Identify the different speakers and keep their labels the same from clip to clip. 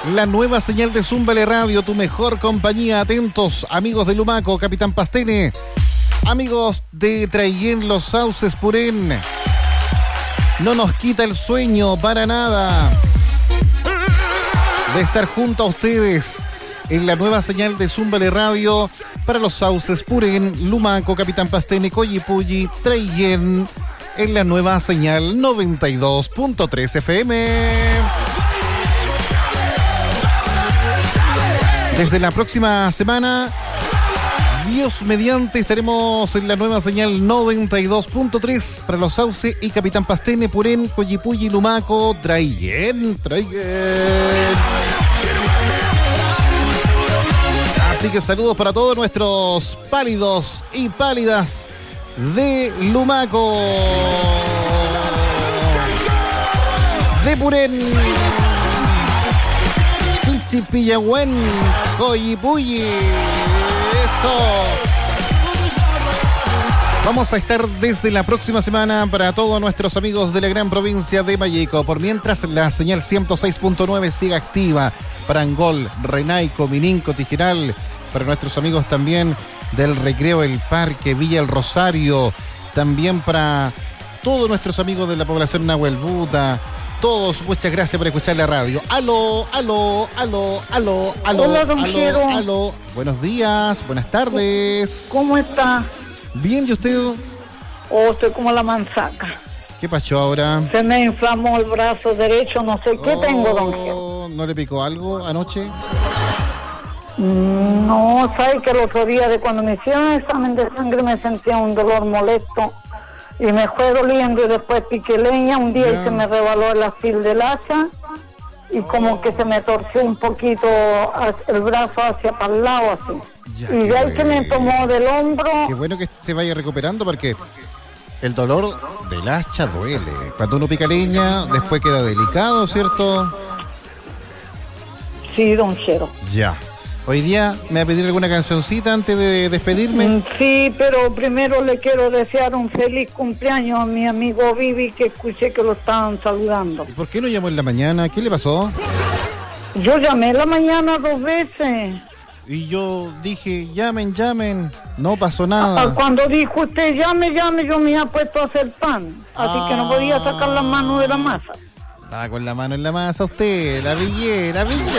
Speaker 1: La nueva señal de Zúmbale Radio, tu mejor compañía. Atentos, amigos de Lumaco, Capitán Pastene, amigos de Traillén, Los Sauces, Purén. No nos quita el sueño para nada de estar junto a ustedes en la nueva señal de Zúmbale Radio para Los Sauces, Purén, Lumaco, Capitán Pastene, Collipulli, Traillén, en la nueva señal 92.3 FM. Desde la próxima semana, Dios mediante, estaremos en la nueva señal 92.3 para Los Sauces y Capitán Pastene, Purén, Collipulli, Lumaco, Traillén. Así que saludos para todos nuestros pálidos y pálidas de Lumaco, de Purén, Pichipillahuen, Collipulli. Eso. Vamos a estar desde la próxima semana para todos nuestros amigos de la gran provincia de Malleco. Por mientras, la señal 106.9 sigue activa para Angol, Renaico, Mininco, Tijeral, para nuestros amigos también del Recreo, el Parque, Villa El Rosario, también para todos nuestros amigos de la población Nahuelbuta. Todos, muchas gracias por escuchar la radio. Aló.
Speaker 2: Hola, don Jero.
Speaker 1: Aló. Buenos días, buenas tardes.
Speaker 2: ¿Cómo está?
Speaker 1: Bien, ¿y usted?
Speaker 2: Oh, estoy como la manzaca.
Speaker 1: ¿Qué pasó ahora?
Speaker 2: Se me inflamó el brazo derecho, no sé qué tengo, don Jero.
Speaker 1: ¿No le picó algo anoche?
Speaker 2: No, sabe que el otro día de cuando me hicieron el examen de sangre me sentía un dolor molesto y me fue doliendo y después piqué leña un día y se me rebaló el astil del hacha y como que se me torció un poquito el brazo hacia para el lado así. Y de ahí que me tomó del hombro.
Speaker 1: Qué bueno que se vaya recuperando porque el dolor del hacha duele. Cuando uno pica leña, después queda delicado, ¿cierto?
Speaker 2: Sí, don Jero.
Speaker 1: Ya. Hoy día me va a pedir alguna cancioncita antes de despedirme.
Speaker 2: Sí, pero primero le quiero desear un feliz cumpleaños a mi amigo Vivi, que escuché que lo estaban saludando.
Speaker 1: ¿Y por qué no llamó en la mañana? ¿Qué le pasó?
Speaker 2: Yo llamé en la mañana 2 veces.
Speaker 1: Y yo dije, llamen, no pasó nada.
Speaker 2: Cuando dijo usted llame, yo me había puesto a hacer pan, así que no podía sacar las manos de la masa.
Speaker 1: Estaba con la mano en la masa usted, la pillé.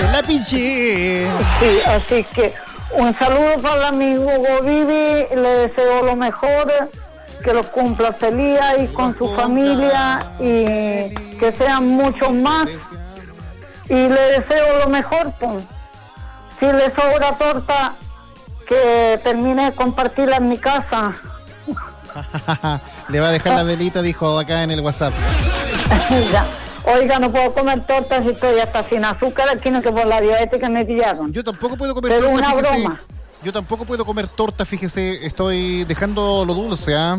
Speaker 2: Sí, así que un saludo para el amigo Vivi, le deseo lo mejor, que lo cumpla feliz y con su familia y que sean muchos más. Y le deseo lo mejor, pues. Si le sobra torta, que termine de compartirla en mi casa.
Speaker 1: Le va a dejar la velita, dijo acá en el WhatsApp.
Speaker 2: Ya. Oiga, no puedo comer tortas si estoy hasta sin azúcar aquí, no, que por la diabetes que me pillaron.
Speaker 1: Yo tampoco puedo comer
Speaker 2: torta,
Speaker 1: una
Speaker 2: fíjese. Broma.
Speaker 1: Yo tampoco puedo comer torta, fíjese, estoy dejando lo dulce, ¿ah?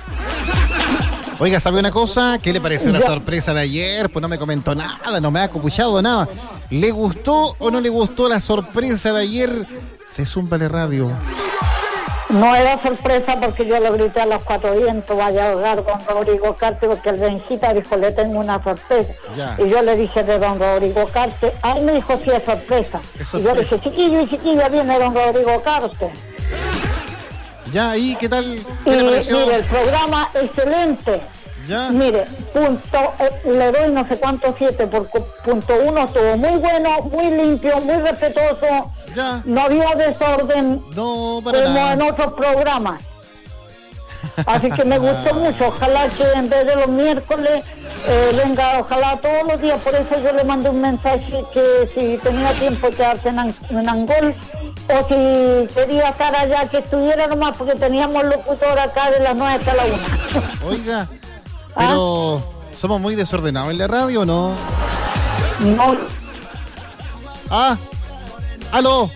Speaker 1: Oiga, ¿sabe una cosa? ¿Qué le pareció la sorpresa de ayer? Pues no me comentó nada, no me ha acopuchado nada. ¿Le gustó o no le gustó la sorpresa de ayer de Zúmbale Radio?
Speaker 2: No era sorpresa porque yo le grité a los 4 vientos, vaya a hablar con Rodrigo Carte, porque el Benjita dijo, le tengo una sorpresa.
Speaker 1: Ya.
Speaker 2: Y yo le dije de don Rodrigo Carte, él me dijo, sí, es sorpresa. Y yo le dije, chiquilla, viene don Rodrigo Carte.
Speaker 1: Ya, ¿y qué tal? ¿Qué le pareció?
Speaker 2: Mire, el programa excelente.
Speaker 1: Ya.
Speaker 2: Mire, le doy no sé cuánto 7, porque punto 1 estuvo muy bueno, muy limpio, muy respetuoso.
Speaker 1: Ya.
Speaker 2: No había desorden
Speaker 1: No, para
Speaker 2: como
Speaker 1: nada.
Speaker 2: en otros programas. Así que me gustó mucho. Ojalá que en vez de los miércoles venga, ojalá todos los días. Por eso yo le mandé un mensaje que si tenía tiempo de quedarse en Angol o si quería estar allá, que estuviera nomás, porque teníamos locutor acá de las 9 hasta la 1.
Speaker 1: Oiga, pero ¿somos muy desordenados en la radio o no?
Speaker 2: No.
Speaker 1: ¿Aló?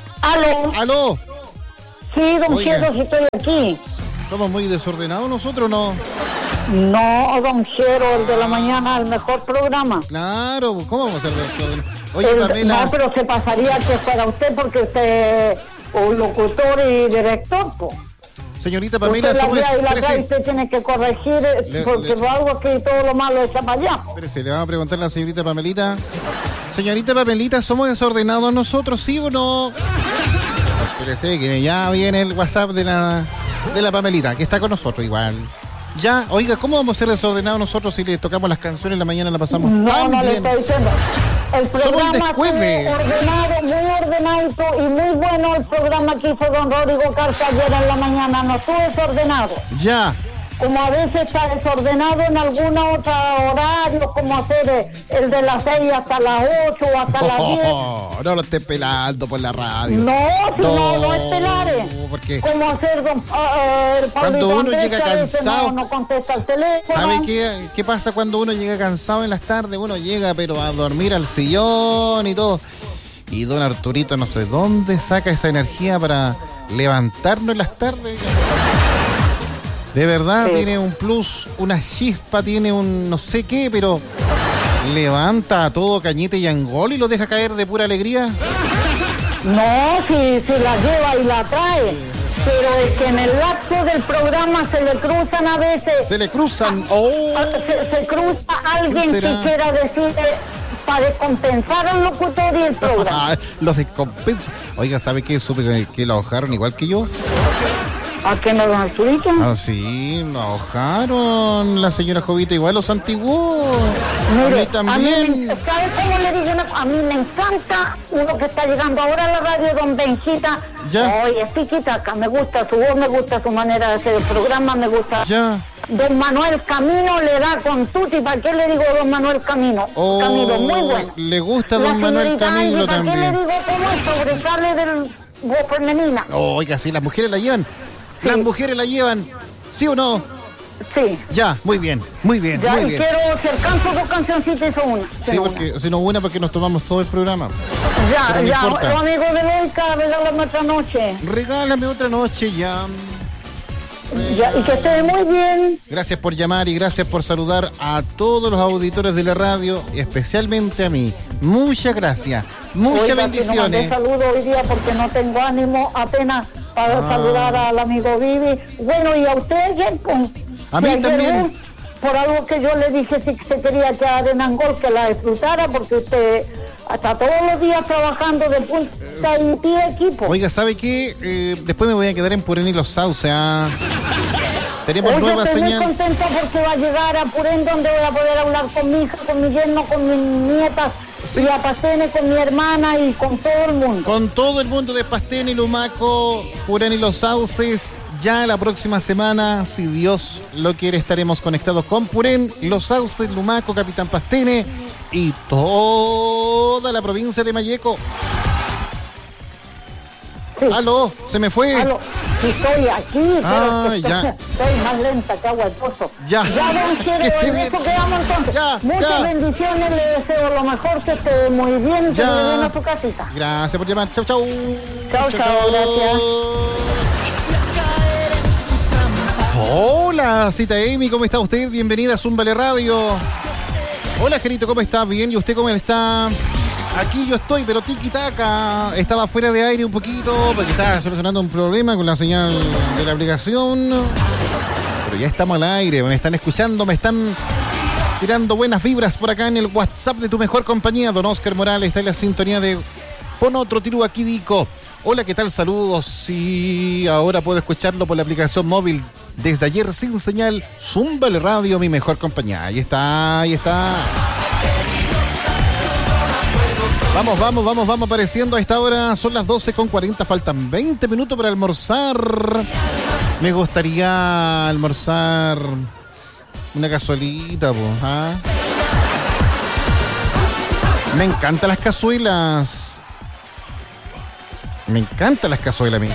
Speaker 2: Sí, don Jero, si estoy aquí.
Speaker 1: ¿Somos muy desordenados nosotros o no?
Speaker 2: No, don Jero, el de la mañana, el mejor programa.
Speaker 1: Claro, ¿cómo vamos a ser desordenados? Oye, Pamela.
Speaker 2: No, pero se pasaría que fuera usted, porque usted es un locutor y director, pues.
Speaker 1: Señorita Pamela,
Speaker 2: usted tiene que corregir, porque algo que todo lo malo echa para allá.
Speaker 1: Espérese, le vamos a preguntar a la señorita Pamelita. Señorita Pamelita, ¿somos desordenados nosotros, sí o no? Espérese, que ya viene el WhatsApp de la Pamelita, que está con nosotros igual. Ya, oiga, ¿cómo vamos a ser desordenados nosotros si le tocamos las canciones en la mañana la pasamos tan
Speaker 2: no
Speaker 1: bien?
Speaker 2: Le estoy diciendo. El programa fue ordenado, muy ordenadito y muy bueno el programa que hizo don Rodrigo Carta ayer en la mañana. No estuvo desordenado.
Speaker 1: Ya.
Speaker 2: Como a veces está desordenado en alguna otra horario, como hacer el de las 6 hasta las 8 o hasta las 10.
Speaker 1: No lo esté pelando por la radio.
Speaker 2: No es pelar.
Speaker 1: Porque
Speaker 2: como hacer el
Speaker 1: cuando uno llega cansado,
Speaker 2: no contesta el teléfono.
Speaker 1: ¿Sabe qué pasa cuando uno llega cansado en las tardes? Uno llega pero a dormir al sillón y todo. Y don Arturito no sé dónde saca esa energía para levantarnos en las tardes. De verdad, sí. Tiene un plus, una chispa, tiene un no sé qué, pero levanta a todo Cañete y Angol y lo deja caer de pura alegría.
Speaker 2: No, si la lleva y la trae, pero es que en el lapso del programa se le cruzan a veces.
Speaker 1: Se le cruzan,
Speaker 2: se cruza alguien que quiera decir para descompensar al locutor y el programa.
Speaker 1: Los descompensa. Oiga, ¿sabe qué? Supe que la ahogaron igual que yo.
Speaker 2: ¿A qué no, don Arturito?
Speaker 1: Ah, sí, lo ahogaron. La señora Jovita igual los antiguó.
Speaker 2: Mire,
Speaker 1: a mí también.
Speaker 2: ¿Sabes cómo le digo? A mí me encanta uno que está llegando ahora a la radio, don Benjita.
Speaker 1: Ya.
Speaker 2: Oye, tiquitaca, me gusta su voz, me gusta su manera de hacer el programa, me gusta.
Speaker 1: Ya.
Speaker 2: Don Manuel Camino le da con tutti. ¿Para qué le digo don Manuel Camino? Camino, muy bueno.
Speaker 1: Le gusta don Manuel Camino también.
Speaker 2: ¿Para qué le digo cómo es? Sobresale del voz femenina.
Speaker 1: Oiga, sí, las mujeres la llevan. Sí. Las mujeres la llevan, ¿sí o no?
Speaker 2: Sí.
Speaker 1: Ya, muy bien, muy bien.
Speaker 2: Ya,
Speaker 1: muy
Speaker 2: y
Speaker 1: bien.
Speaker 2: quiero, si alcanzo 2 cancioncitas, hizo una.
Speaker 1: Sí, porque si no una, porque nos tomamos todo el programa.
Speaker 2: Ya, los amigos de Loica, regálame otra noche.
Speaker 1: Regálame otra noche, ya.
Speaker 2: Ya, y que esté muy bien.
Speaker 1: Gracias por llamar y gracias por saludar a todos los auditores de la radio, especialmente a mí. Muchas gracias, muchas bendiciones.
Speaker 2: No saludo hoy día porque no tengo ánimo apenas para saludar al amigo Vivi. Bueno, y a usted ayer,
Speaker 1: a mí también.
Speaker 2: Por algo que yo le dije, si se quería quedar en Angol, que la disfrutara, porque usted hasta todos los días trabajando de punta y pie equipo.
Speaker 1: Oiga, ¿sabe qué? Después me voy a quedar en Purén y Los Sauces. Tenemos nueva
Speaker 2: señal. Estoy muy contenta porque va a llegar a Purén, donde voy a poder hablar con mi hija, con mi yerno, con mis nietas. Sí. Y a Pastene, con mi hermana y con todo el mundo.
Speaker 1: Con todo el mundo de Pastene y Lumaco, Purén y Los Sauces. Ya la próxima semana, si Dios lo quiere, estaremos conectados con Purén, Los Sauces, Lumaco, Capitán Pastene y toda la provincia de Malleco. Sí. Aló, se me fue.
Speaker 2: Aló, sí, estoy aquí.
Speaker 1: Ya.
Speaker 2: Estoy más lenta que agua de pozo.
Speaker 1: Ya.
Speaker 2: Ya, don Quiero, en eso quedamos entonces. Muchas bendiciones, le deseo lo mejor, que esté muy bien, que le den a tu casita.
Speaker 1: Gracias por llamar. Chau, chau.
Speaker 2: Chau, gracias.
Speaker 1: Hola, Cita Amy, ¿cómo está usted? Bienvenida a Zúmbale Radio. Hola, Gerito, ¿cómo está? Bien, ¿y usted cómo está? Aquí yo estoy, pero tiki-taka. Estaba fuera de aire un poquito porque estaba solucionando un problema con la señal de la aplicación. Pero ya estamos al aire, me están escuchando, me están tirando buenas vibras por acá en el WhatsApp de tu mejor compañía. Don Oscar Morales está en la sintonía de Pon Otro Tiro Aquí Dico. Hola, ¿qué tal? Saludos. Sí, ahora puedo escucharlo por la aplicación móvil. Desde ayer sin señal, Zúmbale Radio, mi mejor compañía. Ahí está. Vamos apareciendo a esta hora. Son las 12:40, faltan 20 minutos para almorzar. Me gustaría almorzar una cazuelita, Me encantan las cazuelas. Me encantan las cazuelas a mí.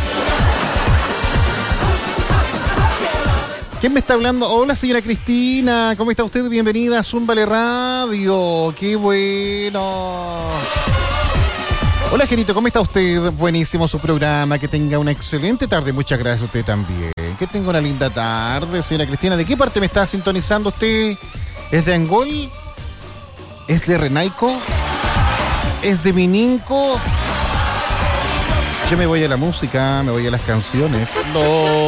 Speaker 1: ¿Quién me está hablando? Hola, señora Cristina. ¿Cómo está usted? Bienvenida a Zúmbale Radio. ¡Qué bueno! Hola, Gerito. ¿Cómo está usted? Buenísimo su programa. Que tenga una excelente tarde. Muchas gracias a usted también. Que tenga una linda tarde, señora Cristina. ¿De qué parte me está sintonizando usted? ¿Es de Angol? ¿Es de Renaico? ¿Es de Mininco? Yo me voy a la música, me voy a las canciones. No.